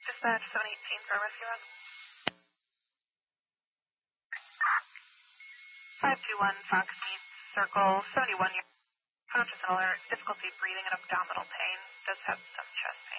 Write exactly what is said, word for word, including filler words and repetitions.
Dispatch seven eighteen for a rescue run. five two one Fox Meets Circle seventy-one year conscious and alert, difficulty breathing and abdominal pain, does have some chest